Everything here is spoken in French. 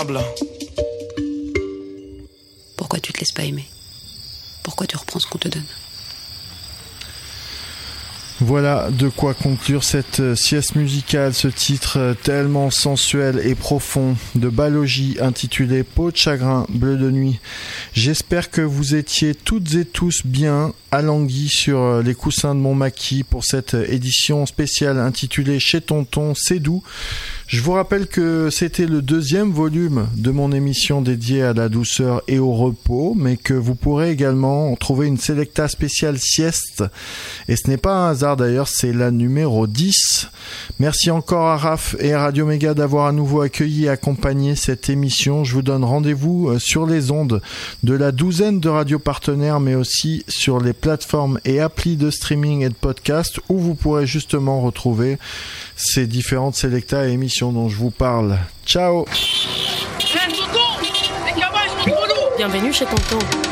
Pourquoi tu te laisses pas aimer? Pourquoi tu reprends ce qu'on te donne? Voilà de quoi conclure cette sieste musicale, ce titre tellement sensuel et profond de Balogie intitulé Peau de chagrin, bleu de nuit. J'espère que vous étiez toutes et tous bien alanguis sur les coussins de mon maquis pour cette édition spéciale intitulée Chez Tonton, c'est doux. Je vous rappelle que c'était le 2e volume de mon émission dédiée à la douceur et au repos, mais que vous pourrez également trouver une Selecta spéciale sieste. Et ce n'est pas un hasard d'ailleurs, c'est la numéro 10. Merci encore à Raph et à Radio Méga d'avoir à nouveau accueilli et accompagné cette émission. Je vous donne rendez-vous sur les ondes de la 12aine de radios partenaires, mais aussi sur les plateformes et applis de streaming et de podcast où vous pourrez justement retrouver ces différentes Selecta et émissions dont je vous parle. Ciao. Bienvenue chez Tonton.